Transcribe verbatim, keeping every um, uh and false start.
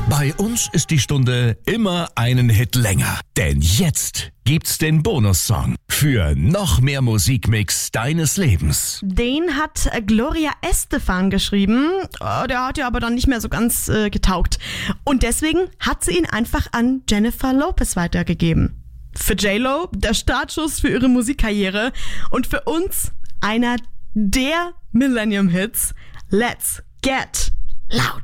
Bei uns ist die Stunde immer einen Hit länger. Denn jetzt gibt's den Bonussong für noch mehr Musikmix deines Lebens. Den hat Gloria Estefan geschrieben. Oh, der hat ja aber dann nicht mehr so ganz äh, getaugt. Und deswegen hat sie ihn einfach an Jennifer Lopez weitergegeben. Für J-Lo der Startschuss für ihre Musikkarriere und für uns einer der Millennium-Hits. Let's get loud.